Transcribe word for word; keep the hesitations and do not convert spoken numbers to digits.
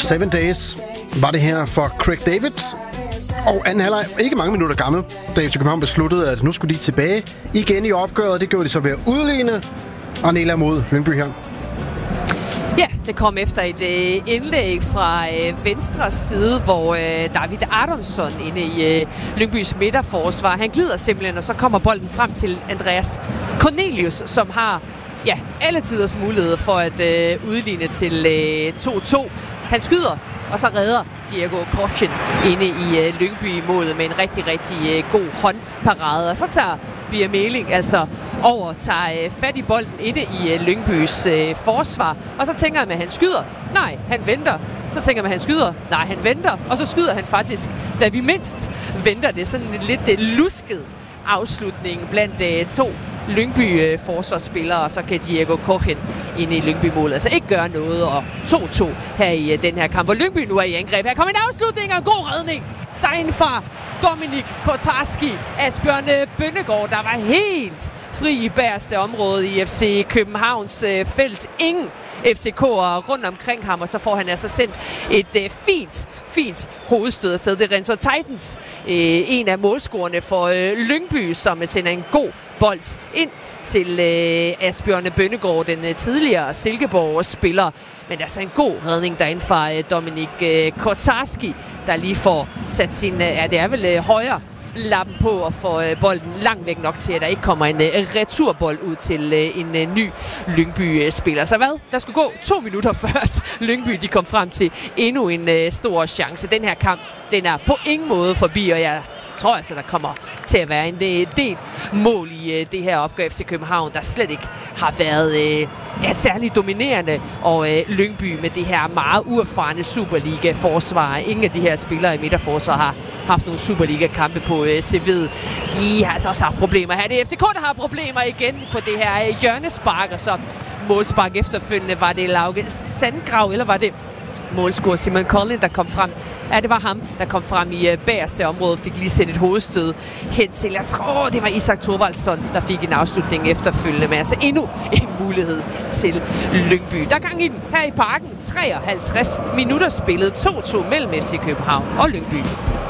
Seven Days var det her for Craig David. Og anden halvleg, ikke mange minutter gammel, da F C København besluttede, at nu skulle de tilbage igen i opgøret. Det gjorde de så ved at udligne og næle mod Lyngby her. Ja, det kom efter et øh, indlæg fra øh, venstre side, hvor øh, David Aronsson inde i øh, Lyngbys midterforsvar. Han glider simpelthen, og så kommer bolden frem til Andreas Cornelius, som har ja, alle tiders mulighed for at øh, udligne til øh, to to. Han skyder, og så redder Diego Kochen inde i øh, Lyngby målet med en rigtig, rigtig øh, god håndparade. Og så tager Bia Meling altså over, tager øh, fat i bolden inde i øh, Lyngbys øh, forsvar. Og så tænker han, at han skyder. Nej, han venter. Så tænker man, at han skyder. Nej, han venter. Og så skyder han faktisk, da vi mindst venter det. Sådan en lidt øh, lusket afslutning blandt øh, to Lyngby-forsvarsspillere, og så kan Diego Kochen ind i Lyngby-målet altså ikke gøre noget, og to to her i uh, den her kamp, hvor Lyngby nu er i angreb. Her kommer en afslutning og en god redning derinde fra Dominik Kotarski. Asbjørn Bønnegård, der var helt fri i bagerste område i F C Københavns uh, felt. Ingen F C K'er rundt omkring ham, og så får han altså sendt et uh, fint, fint hovedstød afsted. Det er Renzo Titans, uh, en af målscorerne for uh, Lyngby, som sender en god bold ind til uh, Asbjørn Bønnegård, den uh, tidligere Silkeborg-spiller. Men altså en god redning derinde fra uh, Dominik uh, Kotarski, der lige får sat sin, uh, ja det er vel uh, højre lappen på og får øh, bolden langt væk nok til, at der ikke kommer en øh, returbold ud til øh, en øh, ny Lyngby-spiller. Så hvad? Der skulle gå to minutter før, at Lyngby de kom frem til endnu en øh, stor chance. Den her kamp, den er på ingen måde forbi, og jeg tror altså, der kommer til at være en del mål i øh, det her opgør F C København, der slet ikke har været øh, ja, særlig dominerende. Og øh, Lyngby med det her meget uerfarne Superliga-forsvar. Ingen af de her spillere i midterforsvar har haft nogle Superliga-kampe på øh, C V'et. De har altså også haft problemer her. Det er F C K, der har problemer igen på det her øh, hjørnespark, og så målspark efterfølgende. Var det Lauke Sandgrav, eller var det målscorer Simon Collin, der kom frem? Ja, det var ham, der kom frem i uh, bagerste område, fik lige sendt et hovedstød hen til, jeg tror, det var Isak Thorvaldsson, der fik en afslutning efterfølgende, med altså endnu en mulighed til Lyngby. Der er gang i den her i Parken. treoghalvtreds minutter spillet, to to mellem F C København og Lyngby.